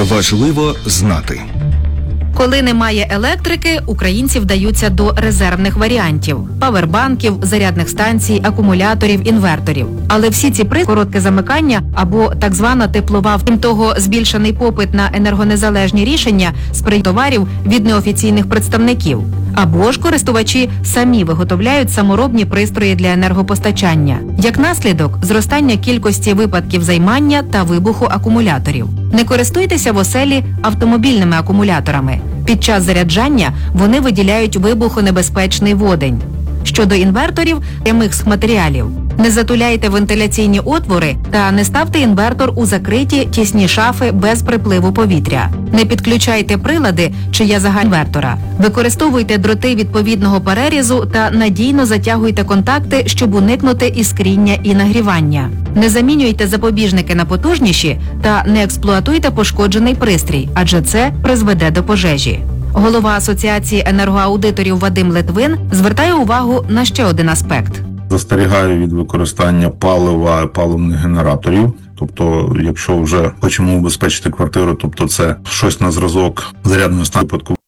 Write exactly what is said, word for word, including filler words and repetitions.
Важливо знати. Коли немає електрики, українці вдаються до резервних варіантів – павербанків, зарядних станцій, акумуляторів, інверторів. Але всі ці при коротке замикання або так звана теплова, крім того, збільшений попит на енергонезалежні рішення сприяє товарів від неофіційних представників. Або ж користувачі самі виготовляють саморобні пристрої для енергопостачання. Як наслідок – зростання кількості випадків займання та вибуху акумуляторів. Не користуйтеся в оселі автомобільними акумуляторами. Під час заряджання вони виділяють вибухонебезпечний водень. Щодо інверторів – прямих з матеріалів. Не затуляйте вентиляційні отвори та не ставте інвертор у закриті тісні шафи без припливу повітря. Не підключайте прилади чи язага інвертора. Використовуйте дроти відповідного перерізу та надійно затягуйте контакти, щоб уникнути іскріння і нагрівання. Не замінюйте запобіжники на потужніші та не експлуатуйте пошкоджений пристрій, адже це призведе до пожежі. Голова Асоціації енергоаудиторів Вадим Литвин звертає увагу на ще один аспект. Застерігаю від використання палива, паливних генераторів. Тобто, якщо вже хочемо убезпечити квартиру, тобто це щось на зразок зарядної станції випадку